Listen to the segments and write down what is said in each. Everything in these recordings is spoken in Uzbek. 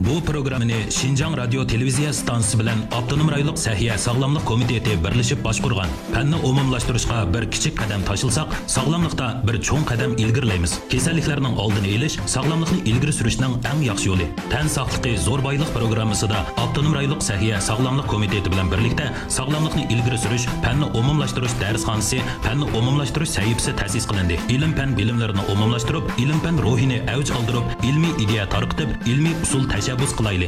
Bu programmani Şinjan Radyo Televiziya stansiyasi bilan Avtonom rayonluq Sahiya Sağlamlıq Komiteti birlashib boshqurgan. Fanni umumlashtirishga bir kichik qadam tashilsaq, sog'lomlikda bir cho'ng qadam ilgirlaymiz. Kasalliklarning oldini olish, sog'lomlikni ilgari surishning eng yaxshi yo'li. Tan sog'ligi zo'r boylik programmasida Avtonom rayonluq Sahiya Sağlamlıq Komiteti bilan birlikda sog'lomlikni ilgari surish, fanni umumlashtirish darsxonasi, fanni umumlashtirish sahifasi ta'sis qilindi. Ilm-fan bilimlarini umumlashtirib, ilm-fan ruhini avj oldirib, ilmiy ideya tarqitib, ilmiy usul tashabbus qilaylik.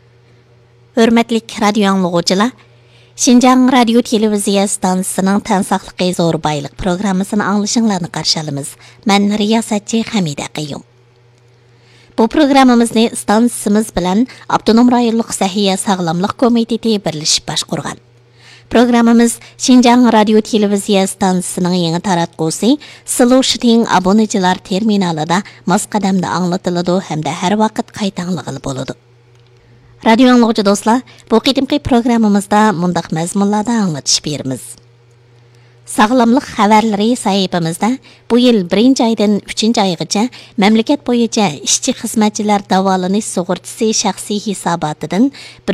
Hürmetli radyo anlıqçılar, Şinjan Radyo Televiziya stansiyasining tan saqligi zo'r boylik programmasini anglashinglarni qarshi olamiz. Men riyosatchi Hamida Qayyum. Bu programmamizni stansiyamiz bilan Avtonom rayonluq Sahiya Sağlamlıq Komiteti birlashib boshqurgan. Programmamiz Şinjan Radyo Televiziya stansiyasining yangi taratqusi Sloshting abonechilar terminalida mos qadamda anglatiladi hamda har vaqt qaytanlig'ili bo'ladi. Radyo anlıqçı dostlar, bu qitimqi programmamizda mundaq mazmunlarda anglatish beramiz. Sağlamlıq xabarlari sahifamizda bu yil 1-oydan 3-oygacha mamlakat bo'yicha ishchi xizmatchilar davolanish sug'urtasi shaxsiy hisobotidan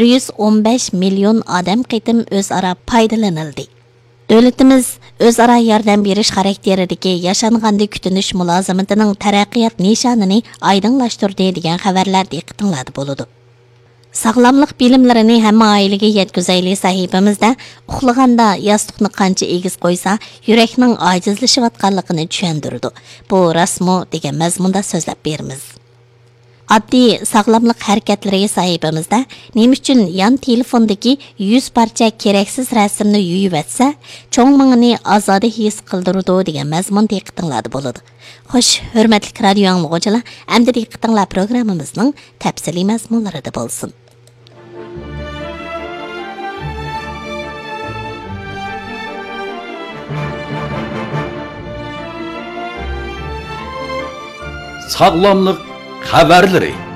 115 million odam qitim o'zaro foydalanildi. Davlatimiz o'zaro yordam berish xarakteridagi yashanganda kutinish mulozamatining taraqqiyot nishonini oydinlashtirdi degan xabarlar diqqatinglarda bo'ladi. Sağlamlıq bilimlarini hamma oilaga yetkazayli sahifamizda uxlaganda yostiqni qancha egiz qo'ysa, yurakning ojizlashayotganligini tushundirdi. Bu rasmo degan mazmunda so'zlab beramiz. Oddiy sağlamlıq harakatlari sahifamizda nima uchun yon telefondagi 100 parcha keraksiz rasmni yuyib etsa, cho'ng mingni ozoda his qildirdi degan mazmun diqqatinglarda bo'ladi. Xo'sh, hurmatli radio anglag'uchilar, endi diqqatinglar programmamizning tafsiliy mazmunlarida bo'lsin. Sağlamlık haberleri.